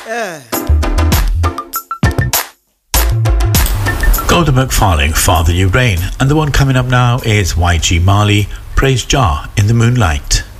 Yeah. Golden McFarlane, Father You Reign, and the one coming up now is YG Marley, Praise Jah in the Moonlight.